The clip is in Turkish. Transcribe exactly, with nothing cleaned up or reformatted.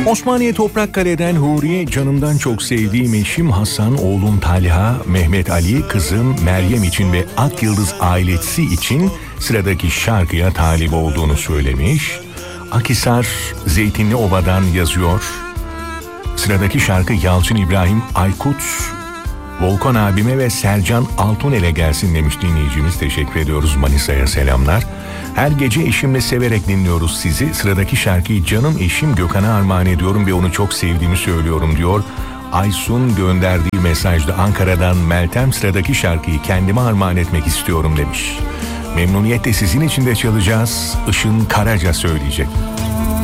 Osmaniye Toprakkale'den Huriye, canımdan çok sevdiğim eşim Hasan, oğlum Talha, Mehmet Ali, kızım Meryem için ve Akyıldız ailesi için sıradaki şarkıya talip olduğunu söylemiş. Akhisar Zeytinliova'dan yazıyor. Sıradaki şarkı Yalçın İbrahim, Aykut, Volkan abime ve Sercan Altunel'e gelsin demiş dinleyicimiz. Teşekkür ediyoruz, Manisa'ya selamlar. Her gece eşimle severek dinliyoruz sizi. Sıradaki şarkıyı canım eşim Gökhan'a armağan ediyorum ve onu çok sevdiğimi söylüyorum diyor. Aysun gönderdiği mesajda Ankara'dan Meltem, sıradaki şarkıyı kendime armağan etmek istiyorum demiş. Memnuniyetle sizin için de çalacağız. Işın Karaca söyleyecek.